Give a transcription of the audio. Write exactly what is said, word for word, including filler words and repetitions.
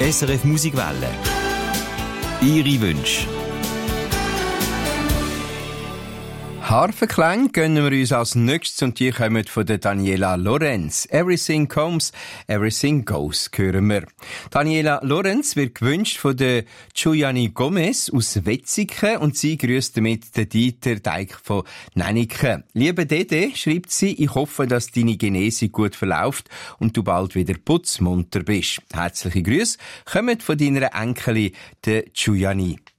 S R F Musikwelle. Ihre Wünsche. Harfenklänge gönnen wir uns als nächstes und die kommen von der Daniela Lorenz. Everything Comes, Everything Goes hören wir. Daniela Lorenz wird gewünscht von der Giuliani Gomez aus Wetzikon und sie grüßt damit den Dieter Deik von Neniken. Liebe Dede, schreibt sie, ich hoffe, dass deine Genesung gut verläuft und du bald wieder putzmunter bist. Herzliche Grüße kommen von deiner Enkelin, der Giuliani.